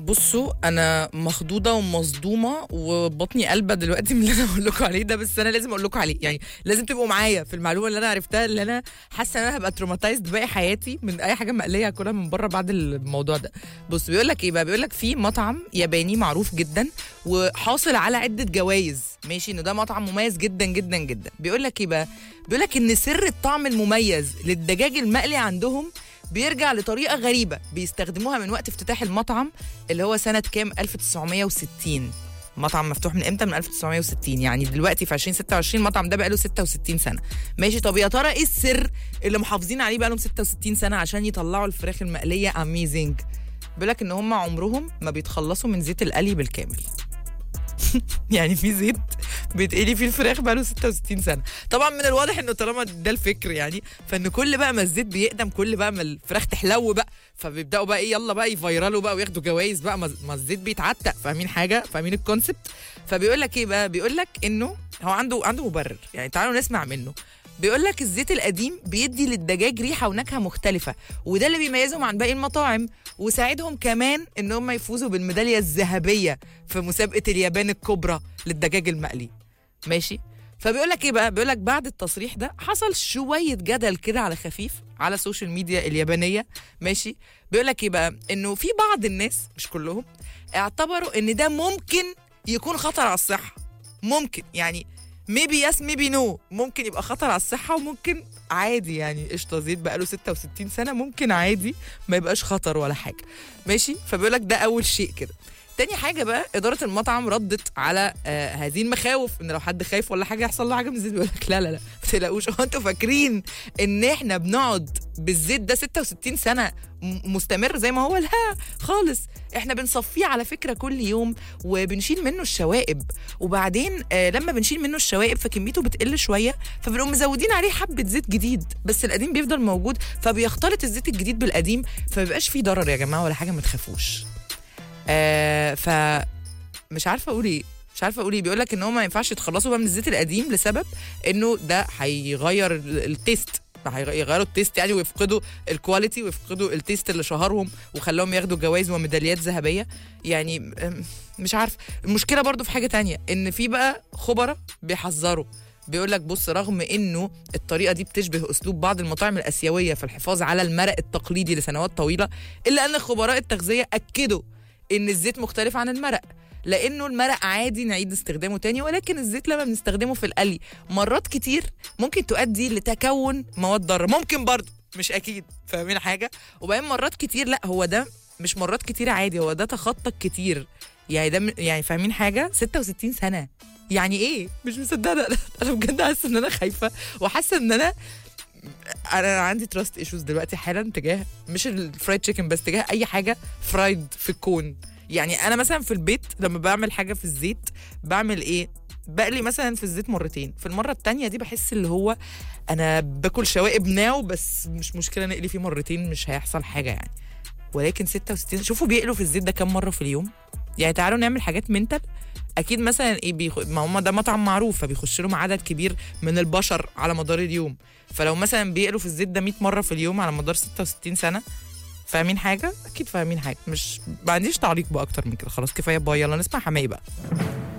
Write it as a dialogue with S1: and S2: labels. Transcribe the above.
S1: بصوا انا مخضوضه ومصدومه وبطني قلبه دلوقتي من اللي انا اقول لكم عليه ده، بس انا لازم اقول لكم عليه، يعني لازم تبقوا معايا في المعلومه اللي انا عرفتها، اللي انا حاسه ان انا هبقى تروماتايزد باقي حياتي من اي حاجه مقليه هاكلها من بره بعد الموضوع ده. بص بيقول لك ايه بقى، بيقول لك في مطعم ياباني معروف جدا وحاصل على عده جوائز، ماشي، انه ده مطعم مميز جدا جدا جدا. بيقول لك ايه بقى، بيقول لك ان سر الطعم المميز للدجاج المقلي عندهم بيرجع لطريقة غريبة بيستخدموها من وقت افتتاح المطعم اللي هو سنة كام 1960. مطعم مفتوح من امتى؟ من 1960، يعني دلوقتي في 2026 المطعم ده بقاله 66 سنة. ماشي، طب يا ترى ايه السر اللي محافظين عليه بقالهم 66 سنة عشان يطلعوا الفراخ المقلية اميزنج؟ بيقولك ان هم عمرهم ما بيتخلصوا من زيت القلي بالكامل. يعني في زيت بيتقلي فيه الفراخ بقاله 66 سنه. طبعا من الواضح انه طالما ده الفكر يعني، فان كل بقى ما الزيت بيقدم كل بقى ما الفراخ تحلو بقى، فبيبداوا بقى ايه، يلا بقى يفيرالوا بقى وياخدوا جوائز بقى، ما الزيت بيتعتق. فاهمين حاجه؟ فاهمين الكونسبت؟ فبيقول لك ايه بقى، بيقول لك انه هو عنده مبرر، يعني تعالوا نسمع منه. بيقول لك الزيت القديم بيدي للدجاج ريحه ونكهه مختلفه، وده اللي بيميزهم عن باقي المطاعم، وساعدهم كمان ان هم يفوزوا بالميداليه الذهبيه في مسابقه اليابان الكبرى للدجاج المقلي. ماشي، فبيقول لك ايه بقى، بيقول لك بعد التصريح ده حصل شويه جدل كده على خفيف على السوشيال ميديا اليابانيه. ماشي، بيقول لك ايه بقى، انه في بعض الناس مش كلهم اعتبروا ان ده ممكن يكون خطر على الصحه. ممكن يعني ميبي يس ميبي نو، ممكن يبقى خطر على الصحه وممكن عادي، يعني قشطه، زيت بقاله 66 سنه ممكن عادي ما يبقاش خطر ولا حاجه. ماشي، فبيقول لك ده اول شيء كده. تاني حاجه بقى، اداره المطعم ردت على هذه المخاوف، ان لو حد خايف ولا حاجه يحصل له حاجه من الزيت. بيقول لك لا لا لا ما تقلقوش، هو انتوا فاكرين ان احنا بنقعد بالزيت ده 66 سنه مستمر زي ما هو؟ لا خالص، احنا بنصفيه على فكره كل يوم وبنشيل منه الشوائب، وبعدين لما بنشيل منه الشوائب فكميته بتقل شويه، فبنقوم مزودين عليه حبه زيت جديد، بس القديم بيفضل موجود، فبيختلط الزيت الجديد بالقديم، فمبيبقاش فيه ضرر يا جماعه ولا حاجه، ما تخافوش. ف مش عارفه اقول ايه، مش عارفه اقول ايه. بيقول لك ان هم ما ينفعش يتخلصوا بقى من الزيت القديم لسبب انه ده هيغير التيست، هيغيروا التيست يعني، ويفقدوا الكواليتي ويفقدوا التيست اللي شهرهم وخلاهم ياخدوا جوائز وميداليات ذهبيه. يعني مش عارف. المشكله برضو في حاجه تانية، ان في بقى خبراء بيحذروا، بيقول لك بص، رغم انه الطريقه دي بتشبه اسلوب بعض المطاعم الاسيويه في الحفاظ على المرق التقليدي لسنوات طويله، الا ان خبراء التغذيه اكدوا ان الزيت مختلف عن المرق، لانه المرق عادي نعيد استخدامه تاني، ولكن الزيت لما بنستخدمه في القلي مرات كتير ممكن تؤدي لتكون مواد ضاره، ممكن برضه مش اكيد. فاهمين حاجه؟ وبعدين مرات كتير لا، هو ده مش مرات كتير عادي، هو ده تخطى كتير، يعني ده يعني فاهمين حاجه؟ 66 سنه يعني ايه؟ مش مصدقه. انا بجد حاسه ان انا خايفه، وحاسه ان انا عندي تراست ايشوز دلوقتي حالا تجاه مش الفرايد تشيكن بس، تجاه اي حاجه فرايد في الكون. يعني انا مثلا في البيت لما بعمل حاجه في الزيت بعمل ايه؟ بقلي مثلا في الزيت مرتين، في المره التانية دي بحس اللي هو انا باكل شوائب ناو، بس مش مشكله نقلي فيه مرتين مش هيحصل حاجه يعني. ولكن 66، شوفوا بيقلوا في الزيت ده كام مره في اليوم. يعني تعالوا نعمل حاجات منتل، اكيد مثلا ايه ما هم ده مطعم معروف فبيخش لهم عدد كبير من البشر على مدار اليوم، فلو مثلا بيقلوا في الزيت ده 100 مره في اليوم على مدار 66 سنه، فاهمين حاجه؟ اكيد فاهمين حاجه. مش ما عنديش تعليق بقى اكتر من كده، خلاص كفايه باي، يلا نسمع حماقي بقى.